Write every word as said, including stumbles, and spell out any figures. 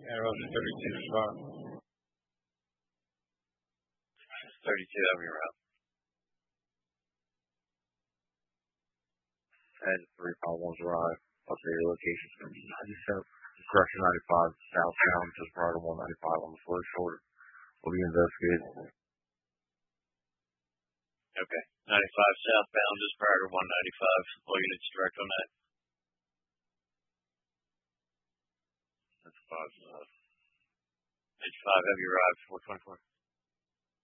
Arrows thirty-two respond. thirty-two, have your route. And three five one's arrived. Update your location. ninety-seven. Correction ninety-five. Southbound, just prior to one ninety-five on the slow shoulder. Will be investigated. Okay. ninety-five southbound, just prior to one ninety-five. All units direct on that. That's five. ninety-five, have you arrived? four twenty-four.